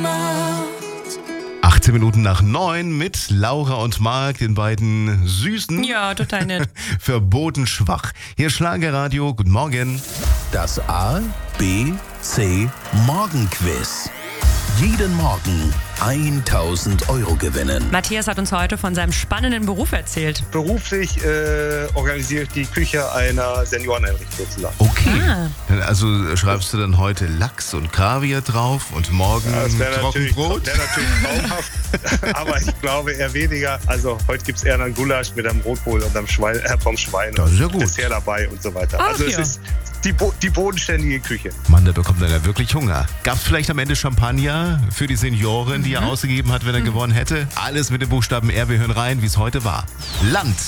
gemacht. 18 Minuten nach 9 mit Laura und Marc, den beiden Süßen. Ja, total nett. Verboten schwach. Hier Schlagerradio, guten Morgen. Das A, B, C Morgenquiz. Jeden Morgen 1.000 Euro gewinnen. Matthias hat uns heute von seinem spannenden Beruf erzählt. Beruflich organisiere ich die Küche einer Senioreneinrichtung sozusagen. Okay. Also schreibst du dann heute Lachs und Kaviar drauf und morgen Das wäre natürlich Trockenbrot? traumhaft, aber ich glaube eher weniger. Also heute gibt es eher einen Gulasch mit einem Rotkohl und einem Schwein, vom Schwein Das ist ja und gut. Dessert dabei und so weiter. Ach, Also es ja. ist die bodenständige Küche. Mann, da bekommt er ja wirklich Hunger. Gab es vielleicht am Ende Champagner für die Seniorin, die er ausgegeben hat, wenn er gewonnen hätte? Alles mit dem Buchstaben R, wir hören rein, wie es heute war. Land.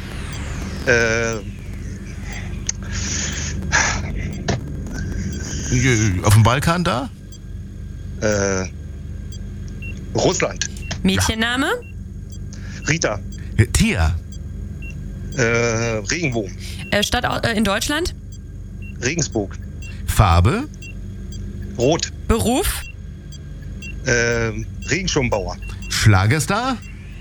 Auf dem Balkan da? Russland. Mädchenname? Rita. Tier. Regenbogen. Stadt in Deutschland? Regensburg. Farbe. Rot. Beruf? Regenschirmbauer. Schlagerstar.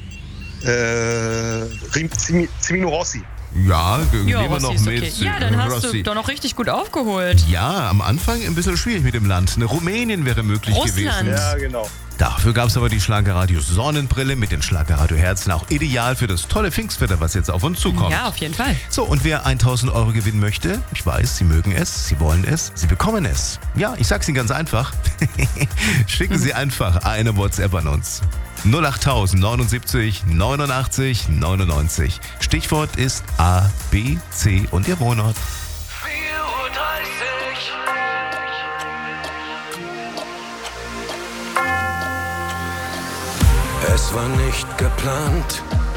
Cimino Rossi. Ja, gehen wir Rossi noch ist mit. okay. Ja, dann hast Rossi. du doch noch richtig gut aufgeholt. Ja, am Anfang ein bisschen schwierig mit dem Land. Eine Rumänien wäre möglich Russland. gewesen. Ja, genau. Dafür gab es aber die Schlagerradio Sonnenbrille mit den Schlagerradio Herzen, auch ideal für das tolle Pfingstwetter, was jetzt auf uns zukommt. Ja, auf jeden Fall. So, und wer 1.000 Euro gewinnen möchte, ich weiß, Sie mögen es, Sie wollen es, Sie bekommen es. Ja, ich sag's Ihnen ganz einfach. Schicken Sie einfach eine WhatsApp an uns. 08000 79 89 99. Stichwort ist A, B, C und Ihr Wohnort. 4:30 Uhr. Es war nicht geplant,